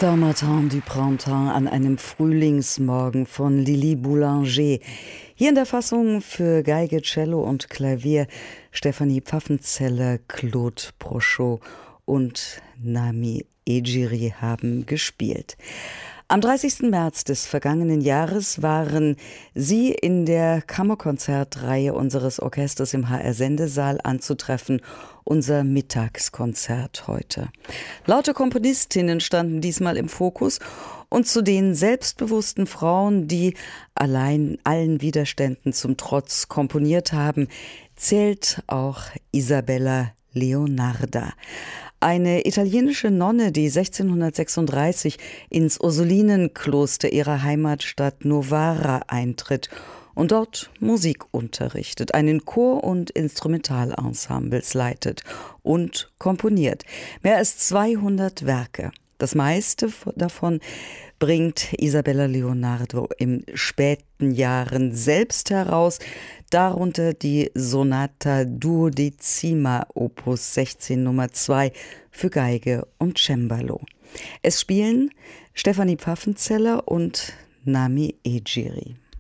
Dans Matin du Printemps an einem Frühlingsmorgen von Lili Boulanger. Hier in der Fassung für Geige, Cello und Klavier Stefanie Pfaffenzeller, Claude Prochot und Nami Ejiri haben gespielt. Am 30. März des vergangenen Jahres waren sie in der Kammerkonzertreihe unseres Orchesters im HR-Sendesaal anzutreffen. Unser Mittagskonzert heute. Laute Komponistinnen standen diesmal im Fokus und zu den selbstbewussten Frauen, die allein allen Widerständen zum Trotz komponiert haben, zählt auch Isabella Leonarda. Eine italienische Nonne, die 1636 ins Ursulinenkloster ihrer Heimatstadt Novara eintritt und dort Musik unterrichtet, einen Chor und Instrumentalensembles leitet und komponiert. Mehr als 200 Werke. Das meiste davon bringt Isabella Leonarda in späten Jahren selbst heraus, darunter die Sonata Duodecima Opus 16 Nummer 2 für Geige und Cembalo. Es spielen Stefanie Pfaffenzeller und Nami Ejiri.